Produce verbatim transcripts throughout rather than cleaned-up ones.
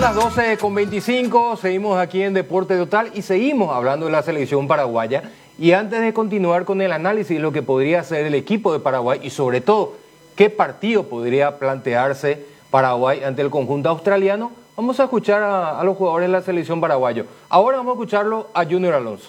Son las doce con veinticinco, seguimos aquí en Deporte Total y seguimos hablando de la selección paraguaya. Y antes de continuar con el análisis de lo que podría hacer el equipo de Paraguay y sobre todo qué partido podría plantearse Paraguay ante el conjunto australiano, vamos a escuchar a, a los jugadores de la selección paraguayo. Ahora vamos a escucharlo a Junior Alonso.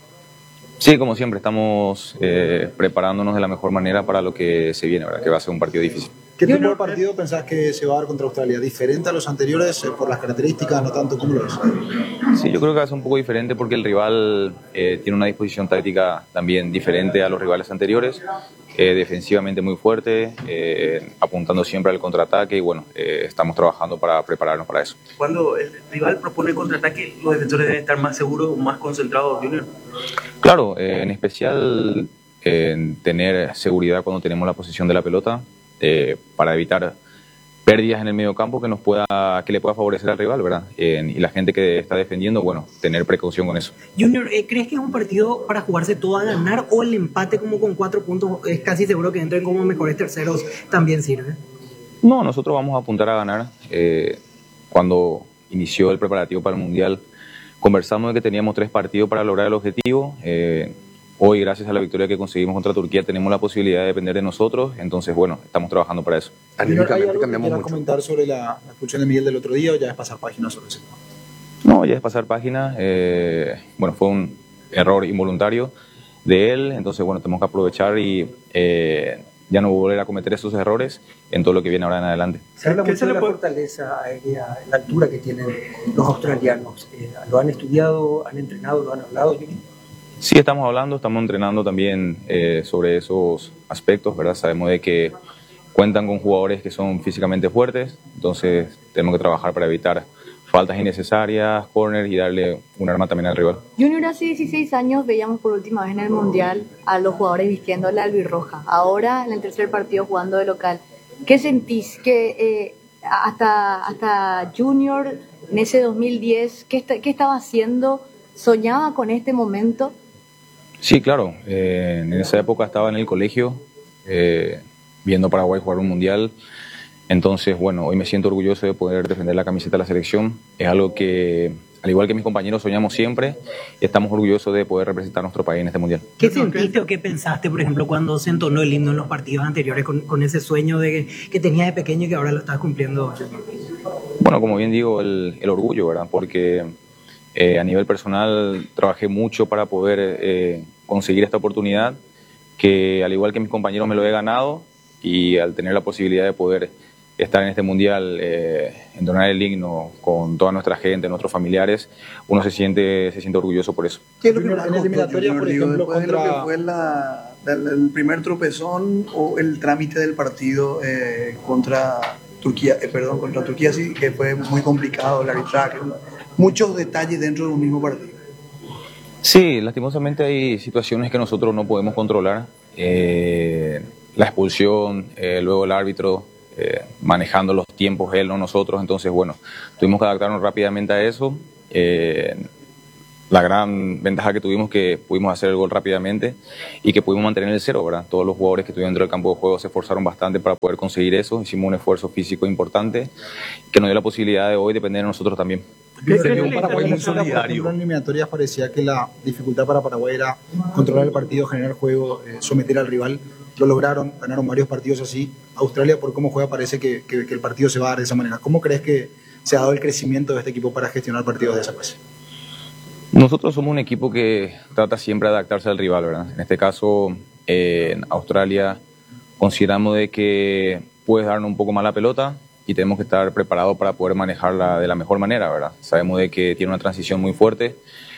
Sí, como siempre, estamos eh, preparándonos de la mejor manera para lo que se viene, ¿verdad? Que va a ser un partido difícil. ¿Qué tipo de partido pensás que se va a dar contra Australia? ¿Diferente a los anteriores eh, por las características, no tanto como lo es? Sí, yo creo que va a ser un poco diferente porque el rival eh, tiene una disposición táctica también diferente a los rivales anteriores, eh, defensivamente muy fuerte, eh, apuntando siempre al contraataque y bueno, eh, estamos trabajando para prepararnos para eso. Cuando el rival propone el contraataque, los defensores deben estar más seguros, más concentrados, Junior. Claro, eh, en especial eh, en tener seguridad cuando tenemos la posesión de la pelota, eh, para evitar pérdidas en el medio campo que nos pueda, que le pueda favorecer al rival, ¿verdad? Eh, y la gente que está defendiendo, bueno, tener precaución con eso. Junior, eh, ¿crees que es un partido para jugarse todo a ganar o el empate como con cuatro puntos es casi seguro que entren como mejores terceros también sirve? No, nosotros vamos a apuntar a ganar. Eh, cuando inició el preparativo para el Mundial, conversamos de que teníamos tres partidos para lograr el objetivo. Eh, hoy, gracias a la victoria que conseguimos contra Turquía, tenemos la posibilidad de depender de nosotros. Entonces, bueno, estamos trabajando para eso. Anímicamente cambiamos mucho. ¿Comentar sobre la, la expulsión de Miguel del otro día o ya es pasar página sobre eso? No, ya es pasar página. Eh, bueno, fue un error involuntario de él. Entonces, bueno, tenemos que aprovechar y eh, ya no volver a cometer esos errores en todo lo que viene ahora en adelante. Se habla mucho de la fortaleza aérea, la altura que tienen los australianos. Eh, ¿Lo han estudiado, han entrenado, lo han hablado? Sí, estamos hablando, estamos entrenando también eh, sobre esos aspectos, ¿verdad? Sabemos de que cuentan con jugadores que son físicamente fuertes, entonces tenemos que trabajar para evitar faltas innecesarias, corners y darle un arma también al rival. Junior, hace dieciséis años veíamos por última vez en el Mundial a los jugadores vistiendo la albirroja. Ahora, en el tercer partido jugando de local, ¿qué sentís? Que eh, hasta, hasta Junior, en ese dos mil diez, ¿qué, está, ¿qué estaba haciendo? ¿Soñaba con este momento? Sí, claro. Eh, en esa época estaba en el colegio, eh, viendo Paraguay jugar un Mundial. Entonces, bueno, hoy me siento orgulloso de poder defender la camiseta de la selección. Es algo que, al igual que mis compañeros, soñamos siempre y estamos orgullosos de poder representar a nuestro país en este Mundial. ¿Qué sentiste o qué pensaste, por ejemplo, cuando se entonó el himno en los partidos anteriores con, con ese sueño de que, que tenías de pequeño y que ahora lo estás cumpliendo? Bueno, como bien digo, el, el orgullo, ¿verdad? Porque eh, a nivel personal trabajé mucho para poder eh, conseguir esta oportunidad, que al igual que mis compañeros me lo he ganado y al tener la posibilidad de poder estar en este Mundial, eh, entonar el himno con toda nuestra gente, nuestros familiares, uno se siente se siente orgulloso por eso. ¿Qué es lo que más costó, Junior, por ejemplo, después contra... de lo que fue la, la, el primer tropezón o el trámite del partido eh, contra Turquía, eh, perdón, contra Turquía, sí, que fue muy complicado el arbitraje, muchos detalles dentro de un mismo partido? Sí, lastimosamente hay situaciones que nosotros no podemos controlar, eh, la expulsión, eh, luego el árbitro, Eh, manejando los tiempos él, no nosotros. Entonces, bueno, tuvimos que adaptarnos rápidamente a eso. Eh, la gran ventaja que tuvimos que pudimos hacer el gol rápidamente y que pudimos mantener el cero, ¿verdad? Todos los jugadores que estuvieron dentro del campo de juego se esforzaron bastante para poder conseguir eso. Hicimos un esfuerzo físico importante que nos dio la posibilidad de hoy depender de nosotros también. Un Paraguay muy solidario. En eliminatorias parecía que la dificultad para Paraguay era controlar el partido, generar juego, eh, someter al rival. Lo lograron, ganaron varios partidos así. Australia, por cómo juega, parece que, que, que el partido se va a dar de esa manera. ¿Cómo crees que se ha dado el crecimiento de este equipo para gestionar partidos de esa clase? Nosotros somos un equipo que trata siempre de adaptarse al rival, ¿verdad? En este caso, eh, en Australia, consideramos de que puedes darnos un poco más la pelota y tenemos que estar preparados para poder manejarla de la mejor manera, ¿verdad? Sabemos de que tiene una transición muy fuerte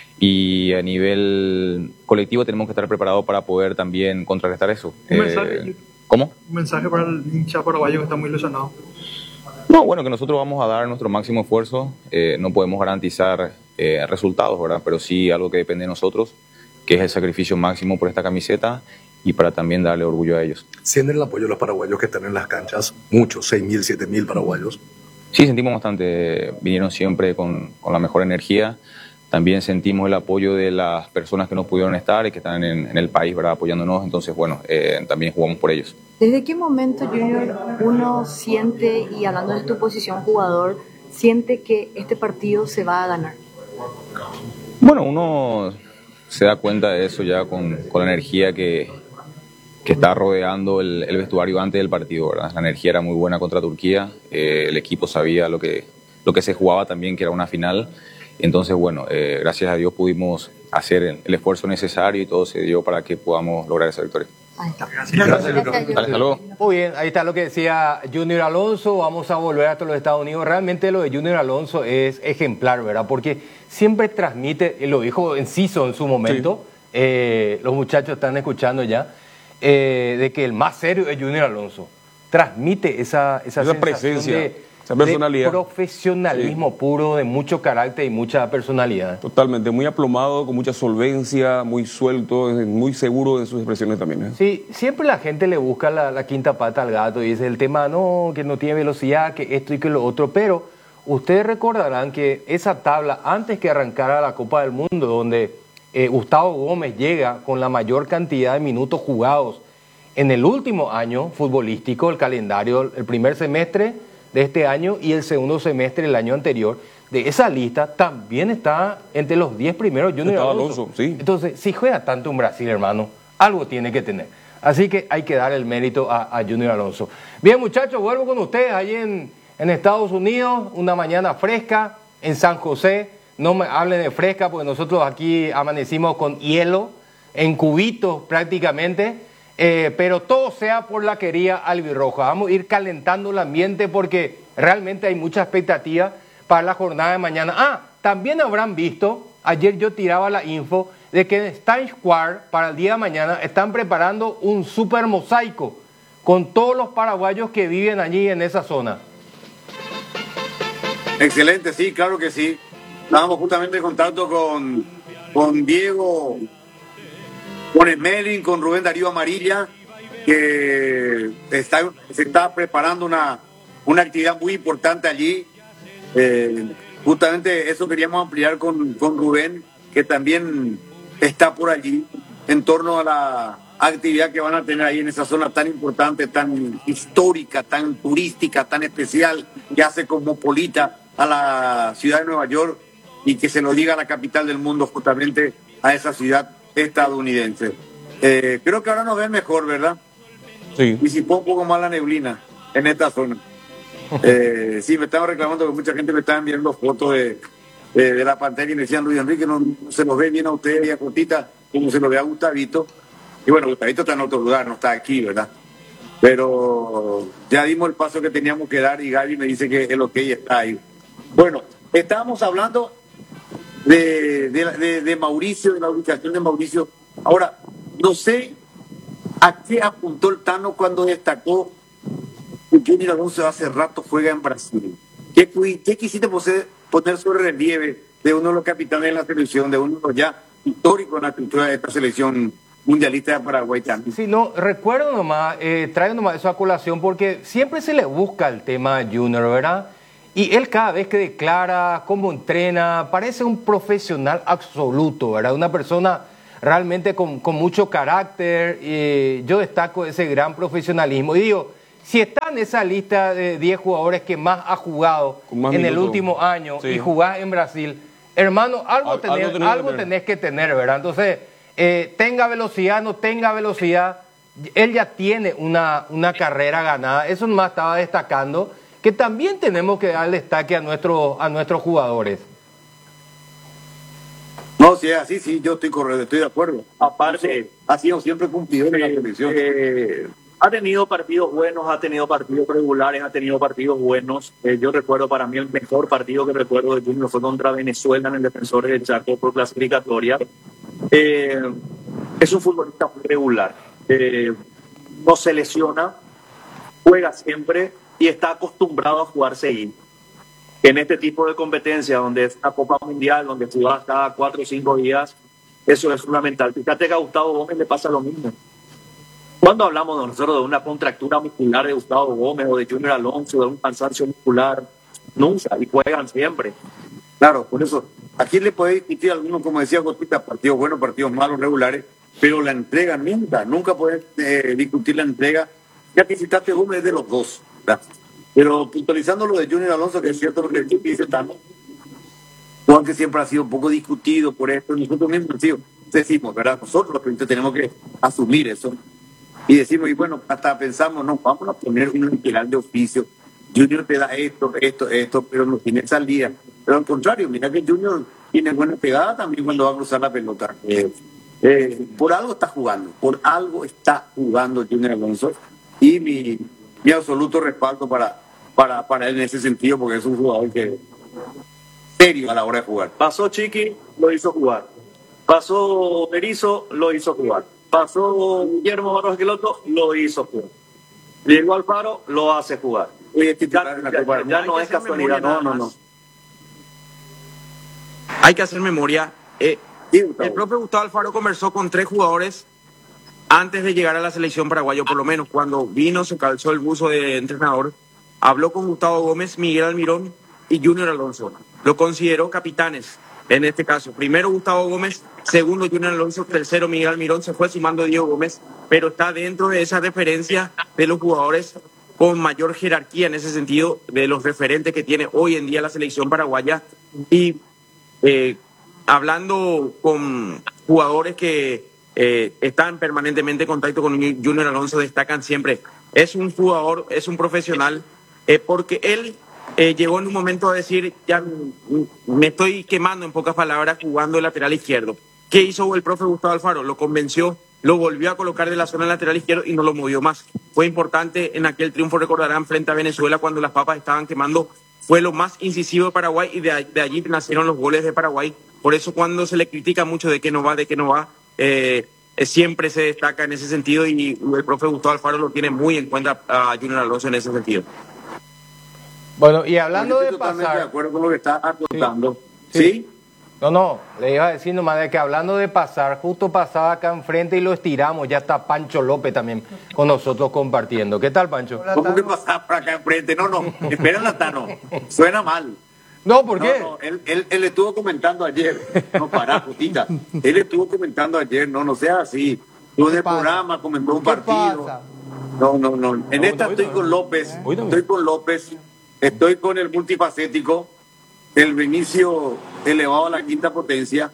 y a nivel colectivo tenemos que estar preparados para poder también contrarrestar eso. Un mensaje, eh, ¿Cómo? Un mensaje para el hincha paraguayo que está muy ilusionado. No, bueno, que nosotros vamos a dar nuestro máximo esfuerzo, eh, no podemos garantizar eh, resultados, ¿verdad? Pero sí algo que depende de nosotros, que es el sacrificio máximo por esta camiseta y para también darle orgullo a ellos. ¿Sienten el apoyo de los paraguayos que están en las canchas? Muchos, seis mil, siete mil paraguayos. Sí, sentimos bastante, vinieron siempre con, con la mejor energía. También sentimos el apoyo de las personas que no pudieron estar y que están en, en el país, ¿verdad? Apoyándonos. Entonces, bueno, eh, también jugamos por ellos. ¿Desde qué momento, Junior, uno siente, y hablando de tu posición jugador, siente que este partido se va a ganar? Bueno, uno se da cuenta de eso ya con, con la energía que, que está rodeando el, el vestuario antes del partido, ¿verdad? La energía era muy buena contra Turquía, eh, el equipo sabía lo que, lo que se jugaba también, que era una final. Entonces, bueno, eh, gracias a Dios pudimos hacer el, el esfuerzo necesario y todo se dio para que podamos lograr esa victoria. Ahí está. Gracias, Gracias, Gracias, Hasta luego. Muy bien, ahí está lo que decía Junior Alonso. Vamos a volver hasta los Estados Unidos. Realmente lo de Junior Alonso es ejemplar, ¿verdad? Porque siempre transmite, lo dijo Enciso en su momento, sí. eh, los muchachos están escuchando ya, eh, de que el más serio es Junior Alonso. Transmite esa, esa, esa sensación presencia. de, Esa personalidad. de profesionalismo sí. puro, de mucho carácter y mucha personalidad. Totalmente, muy aplomado, con mucha solvencia, muy suelto, muy seguro en sus expresiones también. ¿eh? Sí, siempre la gente le busca la, la quinta pata al gato y dice el tema, no, que no tiene velocidad, que esto y que lo otro, pero ustedes recordarán que esa tabla, antes que arrancara la Copa del Mundo, donde eh, Gustavo Gómez llega con la mayor cantidad de minutos jugados en el último año futbolístico, el calendario, el primer semestre de este año y el segundo semestre del año anterior, de esa lista también está entre los diez primeros Junior Alonso. Alonso sí. Entonces, si juega tanto en Brasil, hermano, algo tiene que tener. Así que hay que dar el mérito a, a Junior Alonso. Bien, muchachos, vuelvo con ustedes ahí en, en Estados Unidos, una mañana fresca, en San José. No me hablen de fresca, porque nosotros aquí amanecimos con hielo, en cubitos prácticamente. Eh, pero todo sea por la querida albirroja. Vamos a ir calentando el ambiente porque realmente hay mucha expectativa para la jornada de mañana. Ah, también habrán visto, ayer yo tiraba la info de que en Times Square para el día de mañana están preparando un super mosaico con todos los paraguayos que viven allí en esa zona. Excelente, sí, claro que sí. Estábamos justamente en contacto con, con Diego, con Smelling, con Rubén Darío Amarilla, que está, se está preparando una, una actividad muy importante allí. Eh, justamente eso queríamos ampliar con, con Rubén, que también está por allí, en torno a la actividad que van a tener ahí en esa zona tan importante, tan histórica, tan turística, tan especial, que hace cosmopolita a la ciudad de Nueva York y que se lo diga a la capital del mundo, justamente a esa ciudad estadounidense. Eh, creo que ahora nos ven mejor, ¿verdad? Sí. Disipó un poco más la neblina en esta zona. Eh, sí, me estaban reclamando que mucha gente me estaba enviando fotos de, de, de la pantalla y me decían, Luis Enrique, no, no se los ve bien a ustedes y a Cotita como se lo ve a Gustavito. Y bueno, Gustavito está en otro lugar, no está aquí, ¿verdad? Pero ya dimos el paso que teníamos que dar y Gaby me dice que el ok está ahí. Bueno, estábamos hablando de, de, de, de Mauricio, de la ubicación de Mauricio. Ahora, no sé a qué apuntó el Tano cuando destacó que Junior Alonso hace rato juega en Brasil. ¿Qué, qué quisiste poner sobre relieve de uno de los capitanes de la selección, de uno de los ya históricos en la cultura de esta selección mundialista de Paraguay también? Sí, no, recuerdo nomás, eh, traigo nomás eso a colación porque siempre se le busca el tema a Junior, ¿verdad? Y él cada vez que declara, cómo entrena, parece un profesional absoluto, ¿verdad? Una persona realmente con, con mucho carácter. Y yo destaco ese gran profesionalismo. Y digo, si está en esa lista de diez jugadores que más ha jugado más en minutos. El último año sí. Y jugás en Brasil, hermano, algo, Al, tenés, algo, tenés, algo que tenés que tener, ¿verdad? Entonces, eh, tenga velocidad, no tenga velocidad, él ya tiene una, una carrera ganada. Eso nomás estaba destacando, que también tenemos que darle destaque a, nuestro, a nuestros jugadores. No, si es así, sí, yo estoy correcto, estoy de acuerdo. Aparte, ha sido siempre cumplidor en la selección. Eh, ha tenido partidos buenos, ha tenido partidos regulares, ha tenido partidos buenos. Eh, yo recuerdo, para mí, el mejor partido que recuerdo de Junior fue contra Venezuela en el Defensores del Chaco por clasificatoria. Eh, es un futbolista muy regular. Eh, no se lesiona, juega siempre y está acostumbrado a jugar seguido. En este tipo de competencia, donde es una Copa Mundial, donde jugás cada cuatro o cinco días, eso es fundamental. Fíjate que a Gustavo Gómez le pasa lo mismo. Cuando hablamos de nosotros de una contractura muscular de Gustavo Gómez o de Junior Alonso, de un cansancio muscular, nunca, y juegan siempre. Claro, por eso, aquí le puede discutir a algunos, como decía Gotita, partidos buenos, partidos malos, regulares, pero la entrega nunca, nunca puede eh, discutir la entrega. Ya que citaste Gómez de los dos, ¿verdad? Pero puntualizando lo de Junior Alonso, que es cierto lo que dice Tano, Juan, que siempre ha sido un poco discutido por esto, nosotros mismos sí, decimos, ¿verdad? Nosotros los periodistas tenemos que asumir eso. Y decimos, y bueno, hasta pensamos, no, vamos a poner un literal de oficio. Junior te da esto, esto, esto, pero no tiene salida. Pero al contrario, mira que Junior tiene buena pegada también cuando va a cruzar la pelota. Eh, eh, por algo está jugando, por algo está jugando Junior Alonso. Y mi, mi absoluto respaldo para, para, para él en ese sentido, porque es un jugador que serio a la hora de jugar. Pasó Chiqui, lo hizo jugar. Pasó Berizzo, lo hizo jugar. Pasó Guillermo Barros Esqueloto, lo hizo jugar. Llegó Alfaro, lo hace jugar. Oye, Ya, ya, ya, ya no es casualidad, no, no, no. Hay que hacer memoria. Eh, el propio Gustavo Alfaro conversó con tres jugadores antes de llegar a la selección paraguaya, por lo menos cuando vino, se calzó el buzo de entrenador, habló con Gustavo Gómez, Miguel Almirón y Junior Alonso. Lo consideró capitanes en este caso. Primero Gustavo Gómez, segundo Junior Alonso, tercero Miguel Almirón, se fue sumando Diego Gómez, pero está dentro de esa referencia de los jugadores con mayor jerarquía en ese sentido, de los referentes que tiene hoy en día la selección paraguaya. Y eh, hablando con jugadores que eh, están permanentemente en contacto con Junior Alonso, destacan siempre, es un jugador, es un profesional, eh, porque él eh, llegó en un momento a decir, ya me estoy quemando en pocas palabras jugando de lateral izquierdo. ¿Qué hizo el profe Gustavo Alfaro? Lo convenció, lo volvió a colocar de la zona lateral izquierdo y no lo movió más. Fue importante en aquel triunfo, recordarán, frente a Venezuela cuando las papas estaban quemando. Fue lo más incisivo de Paraguay y de, de allí nacieron los goles de Paraguay. Por eso cuando se le critica mucho de que no va, de que no va, eh, eh, siempre se destaca en ese sentido y el profe Gustavo Alfaro lo tiene muy en cuenta a Junior Alonso en ese sentido. Bueno, y hablando Yo de estoy totalmente pasar... de acuerdo con lo que está aportando. Sí. ¿Sí? ¿Sí? No, no, le iba a decir nomás de que hablando de pasar, justo pasaba acá enfrente y lo estiramos, ya está Pancho López también con nosotros compartiendo. ¿Qué tal, Pancho? ¿Cómo que pasaba por acá enfrente? No, no, espera, Tano, suena mal. No, ¿por qué? No, no, él, él, él estuvo comentando ayer, no, pará, putita, él estuvo comentando ayer, no, no sea así. Estuvo en el programa, comentó un partido. Pasa? No, no, no, en esta estoy con López, estoy con López, estoy con el multifacético, el Vinicio elevado a la quinta potencia,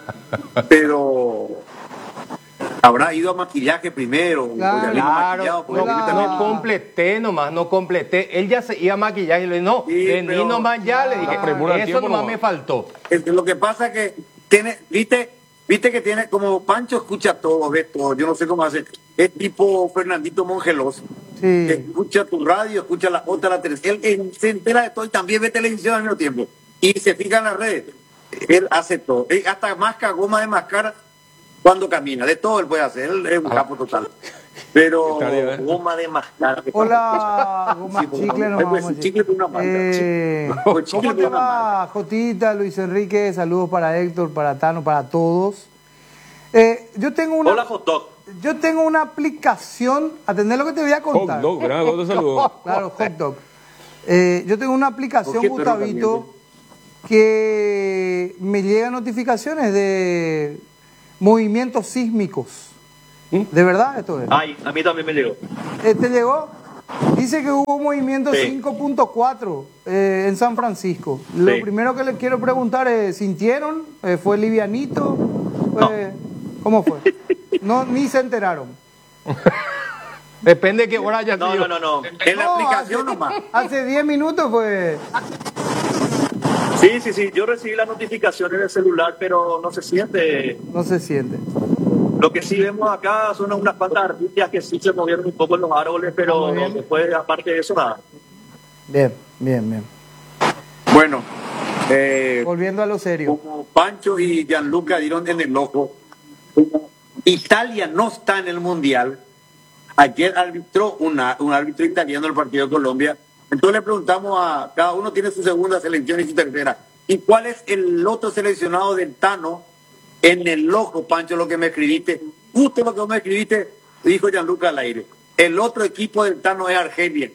pero habrá ido a maquillaje primero. Claro, claro no, no completé nomás, no completé. Él ya se iba a maquillar y le dije, no, sí, vení nomás ya, le dije, ah, eso nomás me faltó. Es, lo que pasa es que tiene, viste, viste que tiene, como Pancho escucha todo, ve todo, yo no sé cómo hace, es tipo Fernandito Mongelos. Sí. Escucha tu radio, escucha la otra, la tercera, él, él se entera de todo y también ve televisión al mismo tiempo. Y se fija en las redes. Él hace todo. Él hasta masca, goma de mascar cuando camina. De todo él puede hacer. Él es un capo total. Pero goma de mascar. Hola, goma sí, chicle. No, pues, vamos chicle con una marca. Eh, ¿Cómo te va, Jotita, Luis Enrique? Saludos para Héctor, para Tano, para todos. Eh, yo tengo una... Hola, Hot Dog. Yo tengo una aplicación. Atendé lo que te voy a contar. Hot Dog, ¿verdad? Saludos. Claro, Hot Dog. Eh, yo tengo una aplicación, Gustavito, que me llegan notificaciones de movimientos sísmicos. ¿Mm? ¿De verdad esto es? Ay, a mí también me llegó. Eh, ¿Te llegó? Dice que hubo un movimiento sí. cinco punto cuatro eh, en San Francisco. Sí. Lo primero que les quiero preguntar es, ¿sintieron? Eh, ¿Fue livianito? ¿Fue... No. ¿Cómo fue? No, ni se enteraron. Depende de qué hora ya No, no, no, no. En la no, aplicación hace, nomás. Hace diez minutos fue... Sí, sí, sí. Yo recibí las notificaciones del celular, pero no se siente. No se siente. Lo que sí vemos acá son unas cuantas ardillas que sí se movieron un poco en los árboles, pero no, después, aparte de eso, nada. Bien, bien, bien. Bueno. Eh, Volviendo a lo serio. Como Pancho y Gianluca dieron en el ojo, Italia no está en el Mundial. Ayer arbitró una, un árbitro italiano el partido de Colombia. Entonces le preguntamos a cada uno, tiene su segunda selección y su tercera. ¿Y cuál es el otro seleccionado del Tano en el ojo, Pancho, lo que me escribiste? Justo lo que me escribiste, dijo Gianluca al aire. El otro equipo del Tano es Argelia.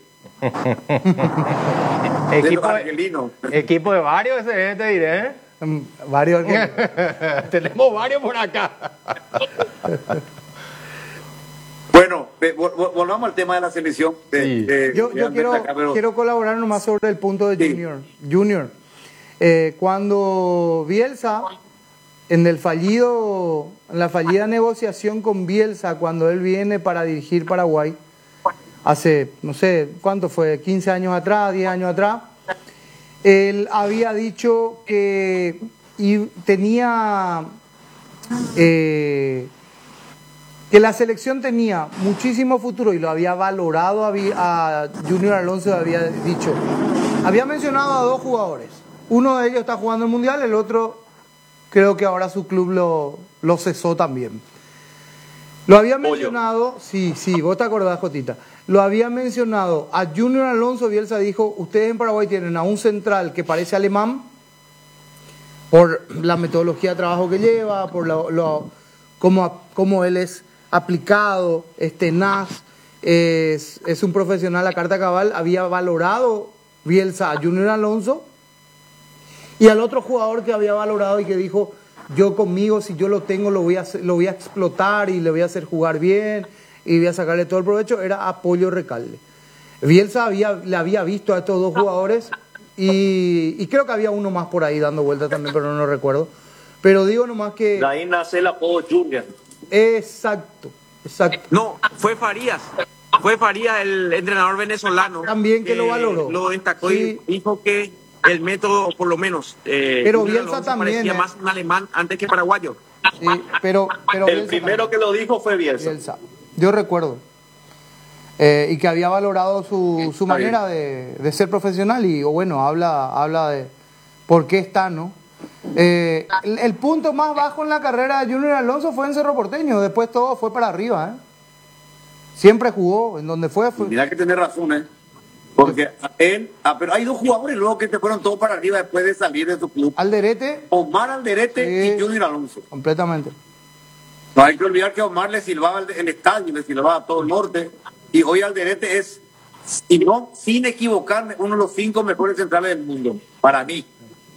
equipo, de, equipo de varios, ese, te diré. ¿eh? Varios. Tenemos varios por acá. Bueno, eh, vol- vol- volvamos al tema de la selección. Eh, Sí. eh, Yo, yo quiero, acá, pero- quiero colaborar nomás sobre el punto de Junior. Junior, eh, cuando Bielsa, en el fallido, en la fallida negociación con Bielsa, cuando él viene para dirigir Paraguay, hace, no sé, ¿cuánto fue? quince años atrás, diez años atrás, él había dicho que y tenía... Eh, que la selección tenía muchísimo futuro y lo había valorado a, Vi- a Junior Alonso, había dicho, había mencionado a dos jugadores, uno de ellos está jugando el Mundial, el otro creo que ahora su club lo, lo cesó también. Lo había mencionado, sí, sí, vos te acordás, Jotita, lo había mencionado a Junior Alonso. Bielsa dijo, ustedes en Paraguay tienen a un central que parece alemán, por la metodología de trabajo que lleva, por lo, lo, cómo, cómo él es aplicado, es tenaz, es, es un profesional a carta cabal. Había valorado Bielsa a Junior Alonso, y al otro jugador que había valorado y que dijo, yo conmigo, si yo lo tengo, lo voy a, hacer- lo voy a explotar y le voy a hacer jugar bien y voy a sacarle todo el provecho, era a Pollo Recalde. Bielsa había, le había visto a estos dos jugadores y, y creo que había uno más por ahí dando vueltas también, pero no lo recuerdo. Pero digo nomás que... De ahí nace el apodo Junior. Exacto, exacto. No, fue Farías. Fue Farías, el entrenador venezolano. También que lo valoró. Lo destacó Sí. y dijo que el método, por lo menos, eh, Pero Junior Bielsa Alonso también, parecía eh. más un alemán antes que paraguayo. Sí, pero, pero El Bielsa primero que lo dijo fue Bielsa. Bielsa. Yo recuerdo. Eh, y que había valorado su, su Está manera de, de ser profesional y o bueno, habla, habla de por qué está, ¿no? Eh, el, el punto más bajo en la carrera de Junior Alonso fue en Cerro Porteño, después todo fue para arriba, ¿eh? Siempre jugó, en donde fue, fue... Mira que tenés razón, ¿eh? Porque él, ah, pero hay dos jugadores luego que te fueron todos para arriba después de salir de su club. Alderete. Omar Alderete y Junior Alonso. Completamente. No hay que olvidar que Omar le silbaba el, el estadio, le silbaba a todo el norte. Y hoy Alderete es, y no, sin equivocarme, uno de los cinco mejores centrales del mundo. Para mí.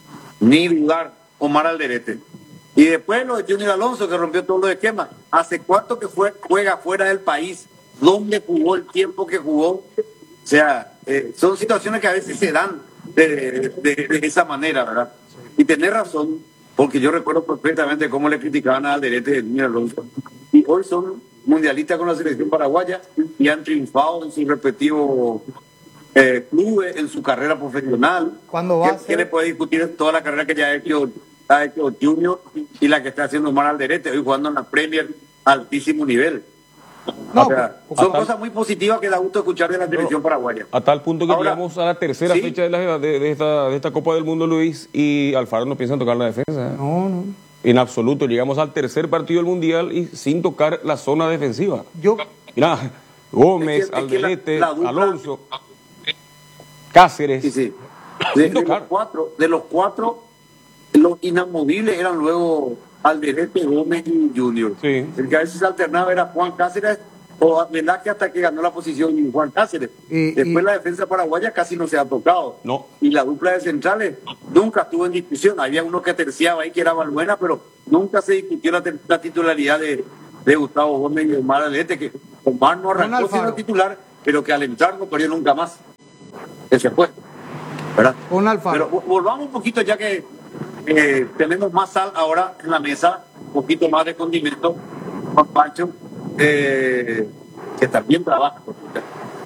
Ni dudar, Omar Alderete. Y después lo de Junior Alonso, que rompió todos los esquemas. ¿Hace cuánto que fue, juega fuera del país? ¿Dónde jugó el tiempo que jugó? O sea, eh, son situaciones que a veces se dan de, de, de esa manera, ¿verdad? Y tenés razón, porque yo recuerdo perfectamente cómo le criticaban a Alderete de Junior Alonso. Y hoy son mundialistas con la selección paraguaya y han triunfado en sus respectivos eh, clubes, en su carrera profesional. Cuando va ¿Qué, a ser- qué le puede discutir toda la carrera que ya ha hecho, ha hecho Junior y la que está haciendo Omar Alderete, hoy jugando en la Premier a altísimo nivel? No, o sea, pues, son a tal- cosas muy positivas que da gusto escuchar de la televisión paraguaya. A tal punto que Ahora, llegamos a la tercera sí. fecha de, la- de- de esta, de esta Copa del Mundo, Luis, y Alfaro no piensa en tocar la defensa. ¿eh? No, no. En absoluto. Llegamos al tercer partido del Mundial y sin tocar la zona defensiva. Yo, Mira, Gómez, Es que- es que la- Alderete, la dupla- Alonso, Cáceres. Sí, sí. De, de los cuatro, de los cuatro, los inamovibles eran luego Alderete, Gómez y Junior. El que a veces alternaba era Juan Cáceres o Velázquez hasta que ganó la posición Juan Cáceres. Y- Después y- la defensa paraguaya casi no se ha tocado. No. Y la dupla de centrales nunca estuvo en discusión. Había uno que terciaba ahí que era Balbuena, pero nunca se discutió la, te- la titularidad de, de Gustavo Gómez y Omar Alderete, que Omar no arrancó Alfaro. siendo titular, pero que al entrar no perdió nunca más. Ese fue. ¿Verdad? con Alfaro. Pero vo- volvamos un poquito ya que eh, tenemos más sal ahora en la mesa, un poquito más de condimento, Juan Pancho, eh, que también trabaja. por cierto.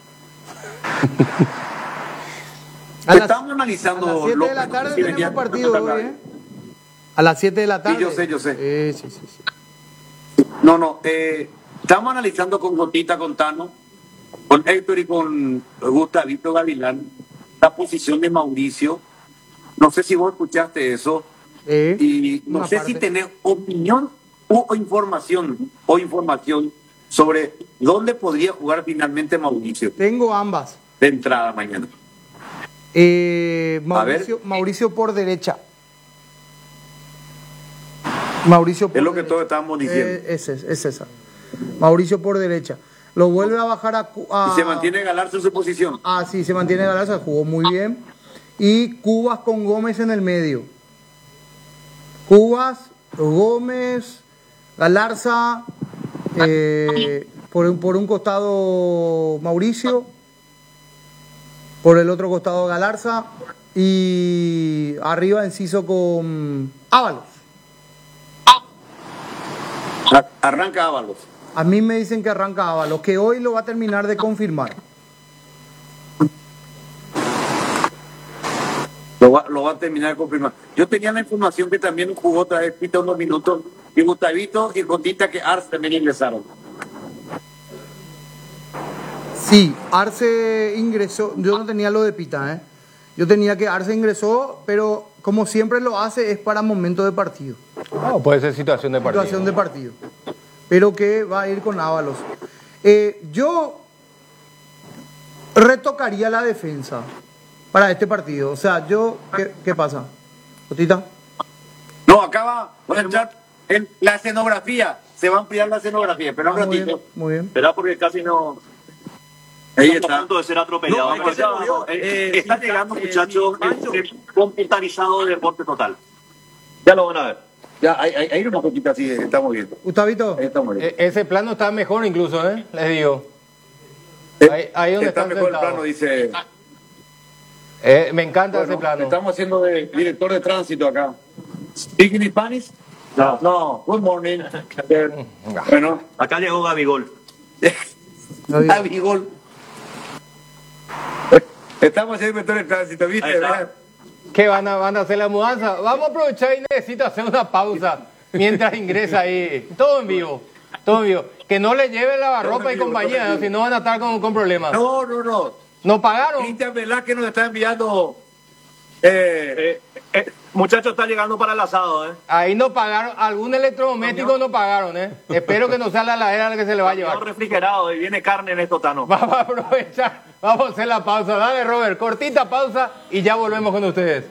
A las- Estamos analizando A las siete de López, la no tarde sé si tenemos venía- partido hoy, ¿eh? A las siete de la tarde. Sí, yo sé, yo sé. Sí, sí, sí, sí. No, no, eh, estamos analizando con Gotita, con Tano, con Héctor y con Gustavito Gavilán la posición de Mauricio. No sé si vos escuchaste eso. Eh, Y no una sé parte. si tenés opinión o, o información o información sobre dónde podría jugar finalmente Mauricio Tengo ambas. de entrada mañana. Eh, A ver. Mauricio, Mauricio por derecha. Mauricio por Es lo que derecha. todos estábamos diciendo. Eh, es, es, es esa. Mauricio por derecha. Lo vuelve a bajar a... Cu- a- Y se mantiene Galarza en su posición. Ah, sí, se mantiene Galarza, jugó muy bien. Y Cubas con Gómez en el medio. Cubas, Gómez, Galarza, eh, Por un, por un costado Mauricio, por el otro costado Galarza y arriba Enciso con Ábalos. Arranca Ábalos. A mí me dicen que arranca Ábalos, que hoy lo va a terminar de confirmar. Lo va, lo va a terminar de confirmar. Yo tenía la información que también jugó otra vez Pita unos minutos, y Gustavito y Cotita que Arce también ingresaron. Sí, Arce ingresó, yo no tenía lo de Pita, ¿eh? Yo tenía que Arce ingresó, pero como siempre lo hace es para momento de partido. No, puede ser situación de partido. Situación de partido. Pero que va a ir con Ábalos. Eh, yo retocaría la defensa para este partido. O sea, yo, ¿qué, qué pasa? ¿Cotita? No, acá va, voy a echar en la escenografía. Se va a ampliar la escenografía. Espera un Ah, muy ratito. bien, muy bien. Espera porque casi no... Ahí Estamos está. a punto de ser atropellado. No, Ya, no, eh, eh, está sí, llegando, eh, muchachos, sí, el computarizado de deporte total. Ya lo van a ver. Ya, ahí, ahí, ahí una poquita así, estamos viendo. Gustavito. Ahí estamos viendo. E- ese plano está mejor incluso, ¿eh? Les digo. Ahí, ahí donde Está están mejor el sentados. plano, dice. Eh, me encanta Bueno, ese plano. Estamos haciendo de director de tránsito acá. ¿Speaking Spanish? No. No, good morning. Bueno. Acá llegó Gabigol. Gabigol. Estamos haciendo director de tránsito, ¿viste? Ahí está. ¿verdad? ¿Qué van a, van a hacer la mudanza? Vamos a aprovechar y necesito hacer una pausa mientras ingresa ahí. Todo en vivo. Todo en vivo. Que no le lleven lavarropa y compañía, si no van a estar con, con problemas. No, no, no. ¿No pagaron? Cristian Velázquez nos está enviando. Eh, Eh, eh, muchachos, está llegando para el asado, ¿eh? Ahí no pagaron, algún electrodoméstico no pagaron, ¿eh? Espero que no sea la heladera la que se le va a llevar. Todo refrigerado y viene carne en esto, Tano. Vamos a aprovechar, vamos a hacer la pausa. Dale, Robert, cortita pausa y ya volvemos con ustedes.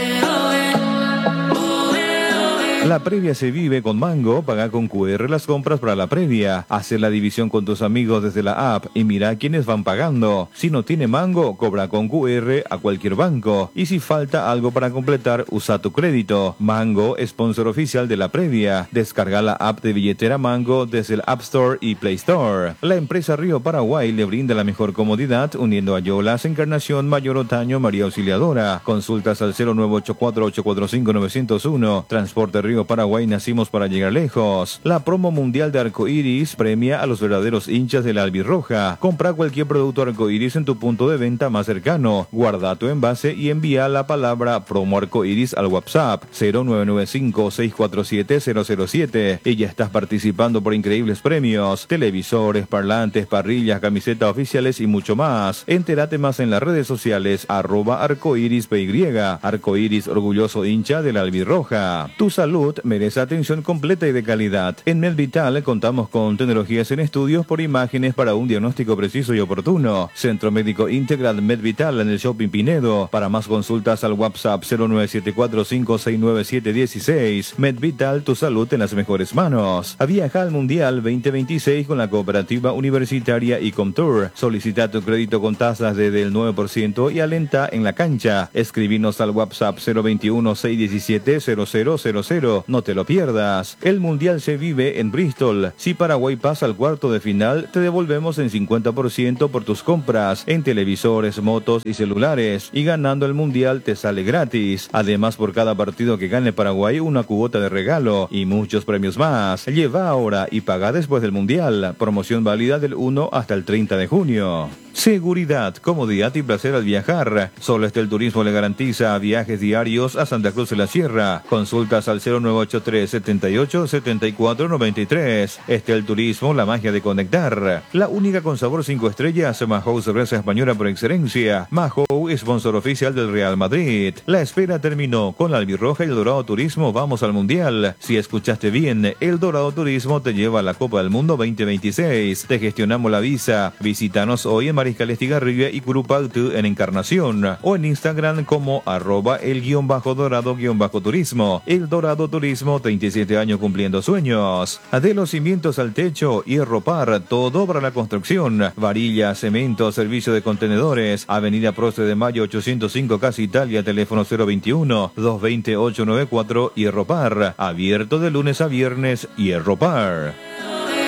La previa se vive con Mango. Paga con Q R las compras para la previa. Hace la división con tus amigos desde la app y mira quiénes van pagando. Si no tiene Mango, cobra con Q R a cualquier banco. Y si falta algo para completar, usa tu crédito. Mango, sponsor oficial de la previa. Descarga la app de billetera Mango desde el App Store y Play Store. La empresa Río Paraguay le brinda la mejor comodidad uniendo a Yolas, Encarnación, Mayor Otaño, María Auxiliadora. Consultas al cero nueve ocho cuatro ocho cuatro cinco nueve cero uno. Transporte Río Paraguay, nacimos para llegar lejos. La promo mundial de Arcoiris premia a los verdaderos hinchas de la albirroja. Compra cualquier producto Arcoiris en tu punto de venta más cercano. Guarda tu envase y envía la palabra promo Arcoiris al WhatsApp cero nueve nueve cinco seis cuatro siete cero cero siete y ya estás participando por increíbles premios: televisores, parlantes, parrillas, camisetas oficiales y mucho más. Entérate más en las redes sociales arroba arcoiris py. Arcoiris, orgulloso hincha de la albirroja. Tu salud merece atención completa y de calidad. En MedVital contamos con tecnologías en estudios por imágenes para un diagnóstico preciso y oportuno. Centro Médico Integral MedVital en el Shopping Pinedo. Para más consultas al WhatsApp cero nueve siete cuatro cinco seis nueve siete uno seis. MedVital, tu salud en las mejores manos. Viaja al Mundial veinte veintiséis con la cooperativa universitaria Ecomtour. Solicita tu crédito con tasas desde el nueve por ciento y alenta en la cancha. Escribinos al WhatsApp cero veintiuno seis diecisiete cero cero cero cero. No te lo pierdas. El Mundial se vive en Bristol. Si Paraguay pasa al cuarto de final, te devolvemos en cincuenta por ciento por tus compras en televisores, motos y celulares. Y ganando el Mundial te sale gratis. Además, por cada partido que gane Paraguay, una cuota de regalo y muchos premios más. Lleva ahora y paga después del Mundial. Promoción válida del uno hasta el treinta de junio. Seguridad, comodidad y placer al viajar. Solo Estel Turismo le garantiza viajes diarios a Santa Cruz de la Sierra. Consultas al cero nueve ocho tres setenta y ocho setenta y cuatro noventa y tres. Estel Turismo, la magia de conectar. La única con sabor cinco estrellas, Mahou cerveza española por excelencia. Mahou, sponsor oficial del Real Madrid. La espera terminó. Con la albirroja y el Dorado Turismo vamos al Mundial. Si escuchaste bien, el Dorado Turismo te lleva a la Copa del Mundo veinte veintiséis. Te gestionamos la visa. Visítanos hoy en Mariscal Estigarribia y Curupaltu en Encarnación o en Instagram como arroba el guión bajo dorado guión bajo turismo. El Dorado Turismo, treinta y siete años cumpliendo sueños. De los cimientos al techo, Hierro Par, todo para la construcción. Varilla, cemento, servicio de contenedores. Avenida Prócer de Mayo ochocientos cinco, Casa Italia, teléfono cero veintiuno doscientos veinte ocho noventa y cuatro. Hierro Par, abierto de lunes a viernes. Hierro Par.